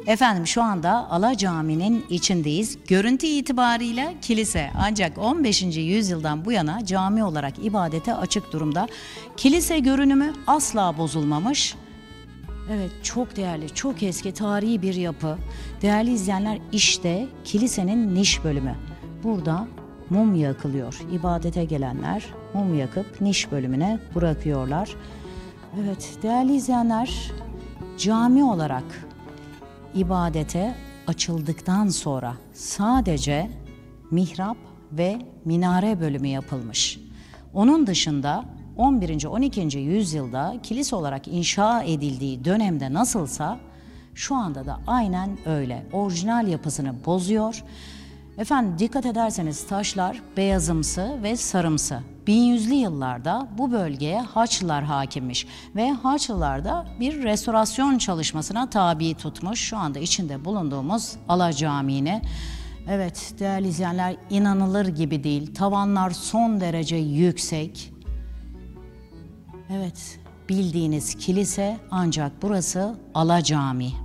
Efendim şu anda Ala Camii'nin içindeyiz. Görüntü itibarıyla kilise, ancak 15. yüzyıldan bu yana cami olarak ibadete açık durumda. Kilise görünümü asla bozulmamış. Evet, çok değerli, çok eski tarihi bir yapı. Değerli izleyenler, işte kilisenin niş bölümü. Burada mum yakılıyor. İbadete gelenler mum yakıp niş bölümüne bırakıyorlar. Evet değerli izleyenler, cami olarak ibadete açıldıktan sonra sadece mihrap ve minare bölümü yapılmış. Onun dışında 11. 12. yüzyılda kilise olarak inşa edildiği dönemde nasılsa şu anda da aynen öyle. Orijinal yapısını bozuyor. Efendim dikkat ederseniz taşlar beyazımsı ve sarımsı. 1100'lü yıllarda bu bölgeye Haçlılar hakimmiş ve Haçlılar da bir restorasyon çalışmasına tabi tutmuş. Şu anda içinde bulunduğumuz Ala Camii'ni. Evet değerli izleyenler, inanılır gibi değil. Tavanlar son derece yüksek. Evet, bildiğiniz kilise, ancak burası Ala Camii.